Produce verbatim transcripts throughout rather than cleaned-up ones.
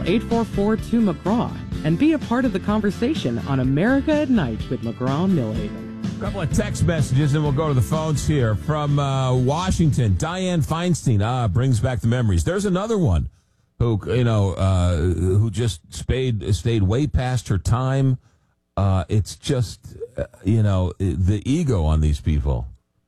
eight four four two McGraw and be a part of the conversation on America at Night with McGraw Millhaven. A couple of text messages, and we'll go to the phones here. From uh, Washington, Diane Feinstein ah, brings back the memories. There's another one who, you know, uh, who just stayed, stayed way past her time. Uh, it's just, uh, you know, the ego on these people.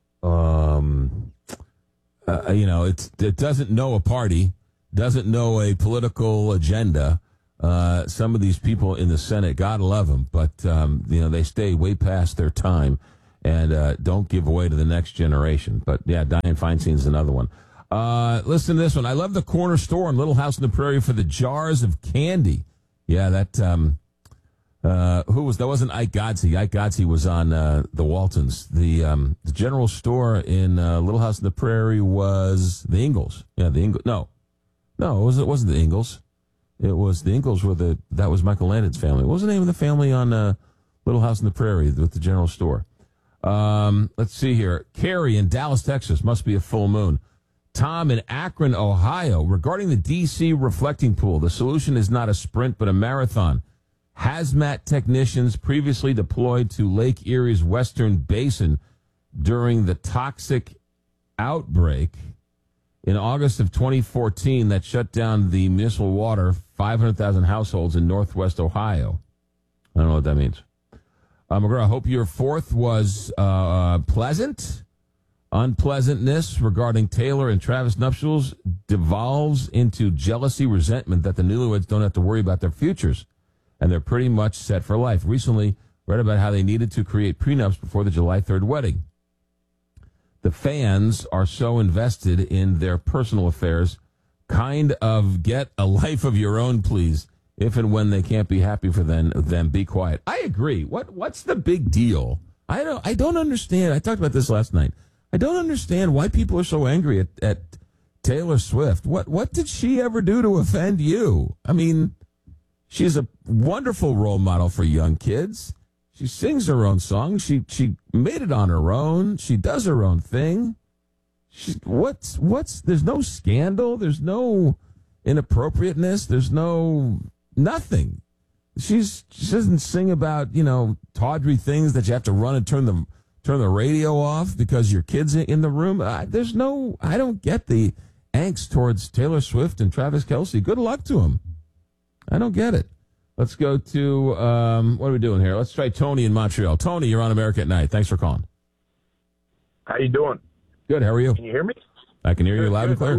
Um, uh, you know, it's, it doesn't know a party, doesn't know a political agenda. Uh, some of these people in the Senate, God love them, but, um, you know, they stay way past their time and uh, don't give away to the next generation. But, yeah, Diane Feinstein's another one. Uh, listen to this one. I love the corner store in Little House on the Prairie for the jars of candy. Yeah, that, um, uh, who was, that wasn't Ike Godsey. Ike Godsey was on, uh, the Waltons. The, um, the general store in, uh, Little House on the Prairie was the Ingalls. Yeah, the Ingalls. No, no, it wasn't, it wasn't the Ingalls. It was the Ingalls were the, that was Michael Landon's family. What was the name of the family on, uh, Little House on the Prairie with the general store? Um, let's see here. Carrie in Dallas, Texas. Must be a full moon. Tom in Akron, Ohio. Regarding the D C reflecting pool, the solution is not a sprint, but a marathon. Hazmat technicians previously deployed to Lake Erie's Western Basin during the toxic outbreak in August of twenty fourteen that shut down the municipal water, five hundred thousand households in northwest Ohio. I don't know what that means. Uh, McGraw, I hope your fourth was uh, pleasant. Unpleasantness regarding Taylor and Travis nuptials devolves into jealousy, resentment that the newlyweds don't have to worry about their futures, and they're pretty much set for life. Recently, read about how they needed to create prenups before the July third wedding. The fans are so invested in their personal affairs, kind of get a life of your own, please. If and when they can't be happy for them, then be quiet. I agree. What What's the big deal? I don't. I don't understand. I talked about this last night. I don't understand why people are so angry at, at Taylor Swift. What What did she ever do to offend you? I mean, she's a wonderful role model for young kids. She sings her own songs. She she made it on her own. She does her own thing. She, what's what's? There's no scandal. There's no inappropriateness. There's no nothing. She's she doesn't sing about, you know, tawdry things that you have to run and turn the turn the radio off because your kid's in the room. I, there's no. I don't get the angst towards Taylor Swift and Travis Kelce. Good luck to them. I don't get it. Let's go to, um, what are we doing here? Let's try Tony in Montreal. Tony, you're on America at Night. Thanks for calling. How you doing? Good. How are you? Can you hear me? I can hear you loud and clear.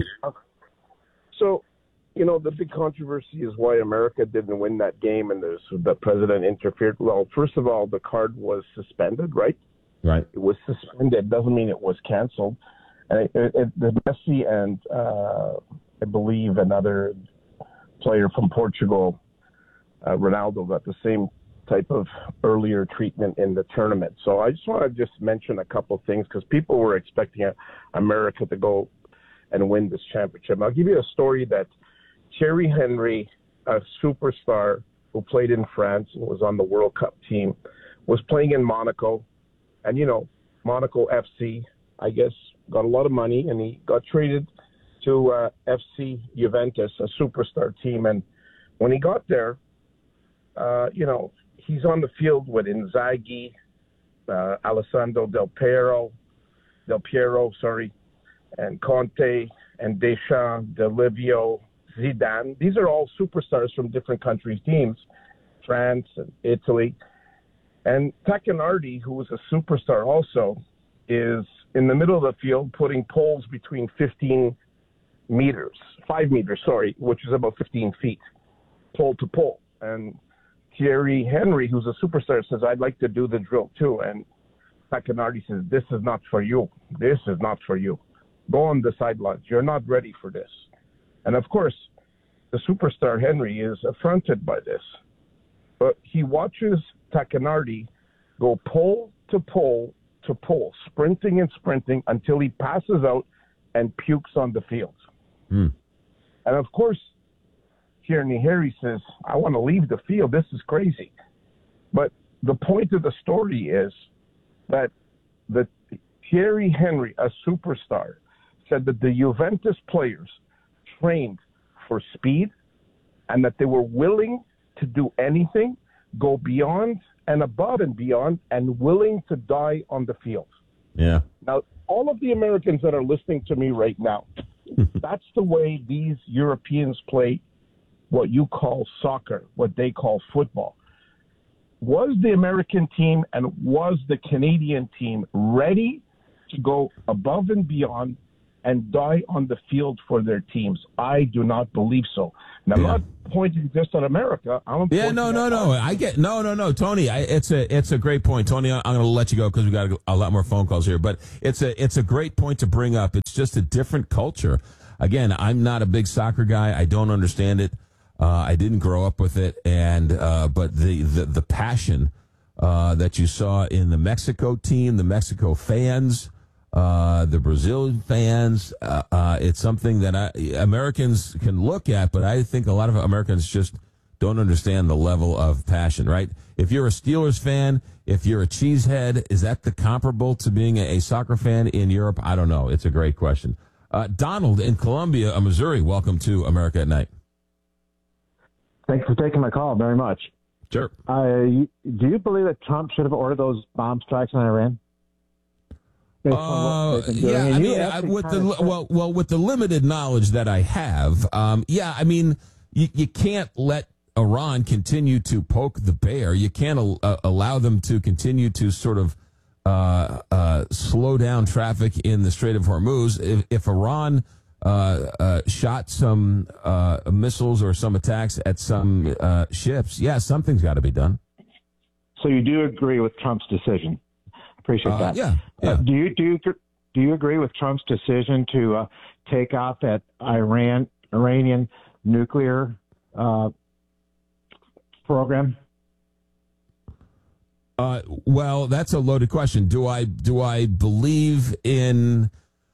So, you know, the big controversy is why America didn't win that game and there's, the president interfered. Well, first of all, the card was suspended, right? Right. It was suspended. Doesn't mean it was canceled. And it, it, it, the Messi and, uh, I believe, another player from Portugal, Uh, Ronaldo, got the same type of earlier treatment in the tournament. So I just want to just mention a couple of things because people were expecting America to go and win this championship. I'll give you a story that Thierry Henry, a superstar who played in France and was on the World Cup team, was playing in Monaco. And, you know, Monaco F C, I guess, got a lot of money, and he got traded to uh, F C Juventus, a superstar team. And when he got there, Uh, you know, he's on the field with Inzaghi, uh, Alessandro Del Piero, Del Piero, sorry, and Conte, and Deschamps, Delivio, Zidane. These are all superstars from different countries' teams, France and Italy. And Tacchinardi, who was a superstar also, is in the middle of the field putting poles between fifteen meters, five meters, sorry, which is about fifteen feet, pole to pole. And Thierry Henry, who's a superstar, says, I'd like to do the drill too. And Tacchinardi says, this is not for you. This is not for you. Go on the sidelines. You're not ready for this. And of course, the superstar Henry is affronted by this. But he watches Tacchinardi go pole to pole to pole, sprinting and sprinting until he passes out and pukes on the field. Mm. And of course, Thierry Henry says, I want to leave the field. This is crazy. But the point of the story is that the Thierry Henry, a superstar, said that the Juventus players trained for speed and that they were willing to do anything, go beyond and above and beyond, and willing to die on the field. Yeah. Now, all of the Americans that are listening to me right now, that's the way these Europeans play what you call soccer, what they call football. Was the American team and was the Canadian team ready to go above and beyond and die on the field for their teams? I do not believe so. Now, I'm Yeah. not pointing just at America. I'm Yeah, pointing no, no, at no. us. I get no, no, no, Tony. I, it's a, it's a great point, Tony. I'm going to let you go because we got a, a lot more phone calls here. But it's a, it's a great point to bring up. It's just a different culture. Again, I'm not a big soccer guy. I don't understand it. Uh, I didn't grow up with it, and uh, but the the, the passion uh, that you saw in the Mexico team, the Mexico fans, uh, the Brazilian fans, uh, uh, it's something that I, Americans can look at, but I think a lot of Americans just don't understand the level of passion, right? If you're a Steelers fan, if you're a cheesehead, is that the comparable to being a, a soccer fan in Europe? I don't know. It's a great question. Uh, Donald in Columbia, uh, Missouri, welcome to America at Night. Thanks for taking my call very much. Sure. Uh, you, do you believe that Trump should have ordered those bomb strikes on Iran? Based on Uh, what they've been doing? yeah, And I you mean, I, actually with the kinda said- well, well, with the limited knowledge that I have, um, yeah, I mean, you, you can't let Iran continue to poke the bear. You can't al- uh, allow them to continue to sort of uh, uh, slow down traffic in the Strait of Hormuz. If, if Iran uh, uh, shot some uh, missiles or some attacks at some uh, ships, yeah, something's got to be done. So you do agree with Trump's decision? Appreciate Uh, that. yeah, yeah. Uh, do you do you do you agree with Trump's decision to uh, take off that Iran Iranian nuclear uh, program? Uh, well, that's a loaded question. Do I do I believe in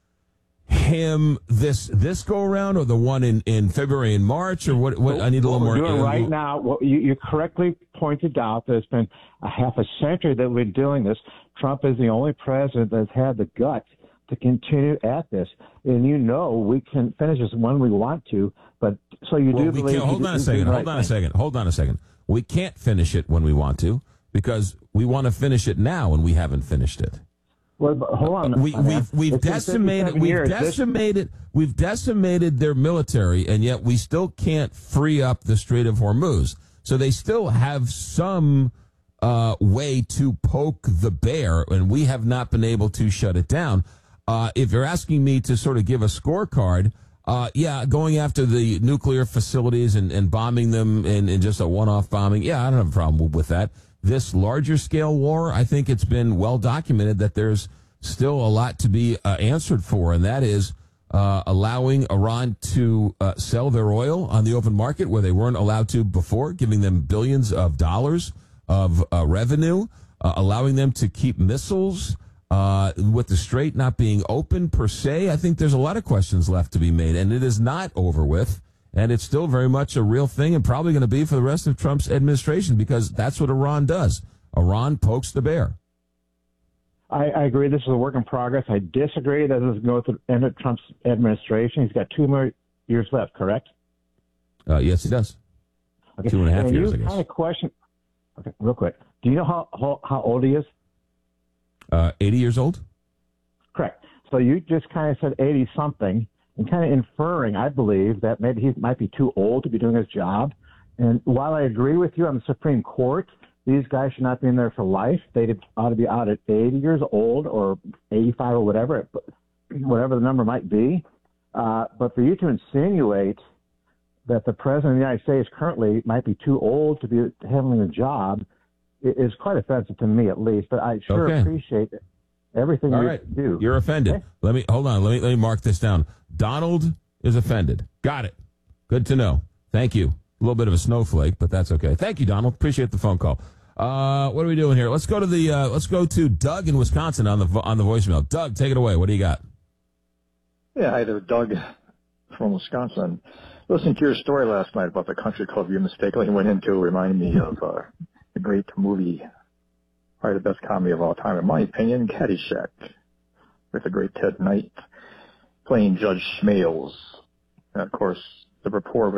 him this this go around, or the one in, in February and March, or what? What I need a little What more. we're doing uh, right now, what you, you correctly pointed out that it's been a half a century that we've been doing this. Trump is the only president that's had the guts to continue at this. And you know we can finish this when we want to, but so you well, do we believe... can't, hold he- on a he's second. doing the Hold right on a thing. second. Hold on a second. We can't finish it when we want to because we want to finish it now, and we haven't finished it. Well, but hold on. We, man. we've we've It's been decimated fifty-seven we've years. This- decimated we've decimated their military, and yet we still can't free up the Strait of Hormuz. So they still have some uh, way to poke the bear, and we have not been able to shut it down. Uh, if you're asking me to sort of give a scorecard, uh, yeah, going after the nuclear facilities and, and bombing them in, in just a one-off bombing, yeah, I don't have a problem with that. This larger scale war, I think it's been well documented that there's still a lot to be uh, answered for, and that is uh, allowing Iran to uh, sell their oil on the open market where they weren't allowed to before, giving them billions of dollars of uh, revenue, uh, allowing them to keep missiles uh, with the Strait not being open per se. I think there's a lot of questions left to be made, and it is not over with. And it's still very much a real thing and probably going to be for the rest of Trump's administration because that's what Iran does. Iran pokes the bear. I, I agree this is a work in progress. I disagree that this is going to end of Trump's administration. He's got two more years left, correct? Uh, yes, he does. Okay. Two and a half and years, you I guess. kind of question. Okay, real quick. Do you know how, how, how old he is? Uh, eighty years old? Correct. So you just kind of said eighty-something and kind of inferring, I believe, that maybe he might be too old to be doing his job. And while I agree with you on the Supreme Court, these guys should not be in there for life. They ought to be out at eighty years old or eighty-five or whatever, whatever the number might be. Uh, but for you to insinuate that the president of the United States currently might be too old to be handling the job is quite offensive to me, at least. But I sure Okay. appreciate everything All you right. do. You're offended. Okay. Let me hold on. Let me let me mark this down. Donald is offended. Got it. Good to know. Thank you. A little bit of a snowflake, but that's okay. Thank you, Donald. Appreciate the phone call. Uh, what are we doing here? Let's go to the uh, let's go to Doug in Wisconsin on the vo- on the voicemail. Doug, take it away. What do you got? Yeah, hi there, Doug from Wisconsin. Listening to your story last night about the country club you mistakenly went into reminded me of uh, a great movie, probably the best comedy of all time, in my opinion, Caddyshack, with the great Ted Knight playing Judge Schmales. And, of course, the rapport with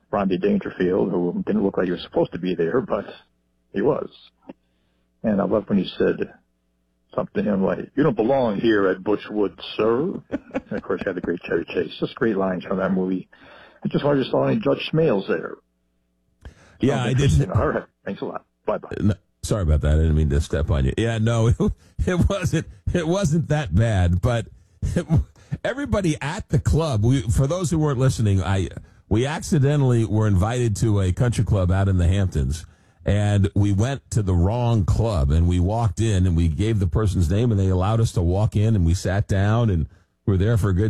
Rodney Dangerfield, who didn't look like he was supposed to be there, but he was. And I love when he said something to him like, "You don't belong here at Butchwood, sir." And, of course, he had the great Chevy Chase. Just great lines from that movie. I just wondered if you saw any Judge Smales there. Yeah, I did. All right. Thanks a lot. Bye-bye. No, sorry about that. I didn't mean to step on you. Yeah, no, it, it wasn't. It wasn't that bad. But it, everybody at the club, we, for those who weren't listening, I we accidentally were invited to a country club out in the Hamptons, and we went to the wrong club. And we walked in, and we gave the person's name, and they allowed us to walk in, and we sat down, and we were there for a good